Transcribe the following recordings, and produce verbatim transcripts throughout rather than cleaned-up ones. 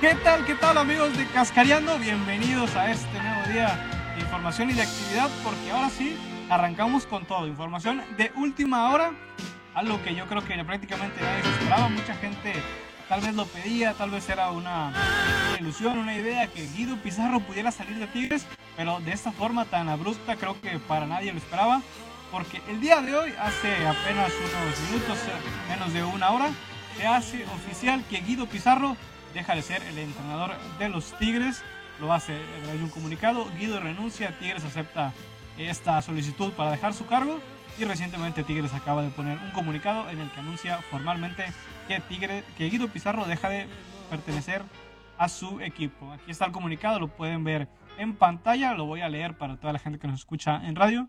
¿Qué tal, qué tal amigos de Cascareando? Bienvenidos a este nuevo día de información y de actividad, porque ahora sí arrancamos con todo. Información de última hora, algo que yo creo que prácticamente nadie se esperaba. Mucha gente tal vez lo pedía, tal vez era una, una ilusión, una idea que Guido Pizarro pudiera salir de Tigres, pero de esta forma tan abrupta creo que para nadie lo esperaba, porque el día de hoy, hace apenas unos minutos, menos de una hora, se hace oficial que Guido Pizarro deja de ser el entrenador de los Tigres. Lo hace a través de un comunicado. Guido renuncia, Tigres acepta esta solicitud para dejar su cargo, y recientemente Tigres acaba de poner un comunicado en el que anuncia formalmente que, Tigre, que Guido Pizarro deja de pertenecer a su equipo. Aquí está el comunicado, lo pueden ver en pantalla, lo voy a leer para toda la gente que nos escucha en radio,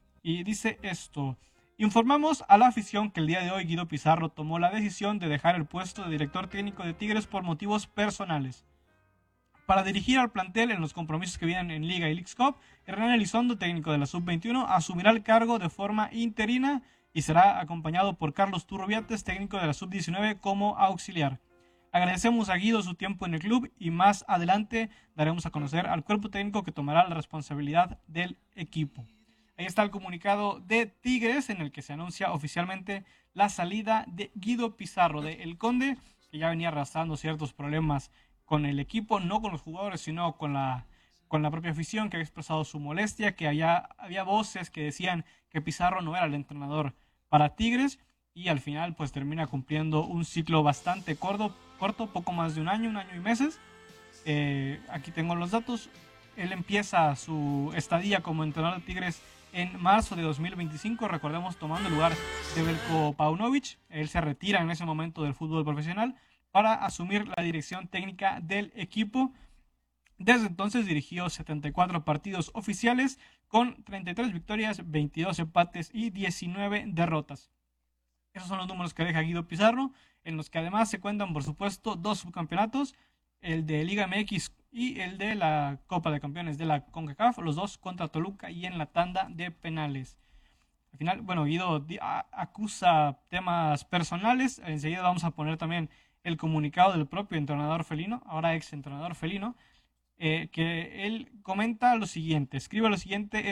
y dice esto: informamos a la afición que el día de hoy Guido Pizarro tomó la decisión de dejar el puesto de director técnico de Tigres por motivos personales. Para dirigir al plantel en los compromisos que vienen en Liga y Leagues Cup, Hernán Elizondo, técnico de la sub veintiuno, asumirá el cargo de forma interina y será acompañado por Carlos Turrubiates, técnico de la sub diecinueve, como auxiliar. Agradecemos a Guido su tiempo en el club y más adelante daremos a conocer al cuerpo técnico que tomará la responsabilidad del equipo. Ahí está el comunicado de Tigres en el que se anuncia oficialmente la salida de Guido Pizarro de El Conde, que ya venía arrastrando ciertos problemas con el equipo, no con los jugadores, sino con la, con la propia afición, que había expresado su molestia, que había, había voces que decían que Pizarro no era el entrenador para Tigres, y al final pues termina cumpliendo un ciclo bastante corto, corto poco más de un año, un año y meses. Eh, aquí tengo los datos. Él empieza su estadía como entrenador de Tigres en marzo de dos mil veinticinco, recordemos, tomando el lugar de Veljko Paunovic. Él se retira en ese momento del fútbol profesional para asumir la dirección técnica del equipo. Desde entonces dirigió setenta y cuatro partidos oficiales con treinta y tres victorias, veintidós empates y diecinueve derrotas. Esos son los números que deja Guido Pizarro, en los que además se cuentan, por supuesto, dos subcampeonatos, el de Liga M X y el de la Copa de Campeones de la CONCACAF, los dos contra Toluca y en la tanda de penales. Al final, bueno, Guido acusa temas personales. Enseguida vamos a poner también el comunicado del propio entrenador felino, ahora ex entrenador felino, eh, que él comenta lo siguiente, escribe lo siguiente